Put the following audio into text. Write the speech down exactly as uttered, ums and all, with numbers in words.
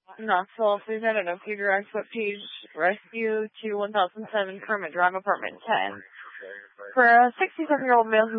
Knoxville, please enter no P direct foot page rescue to one thousand seven Kermit Drive, apartment ten. For a sixty-seven year old male who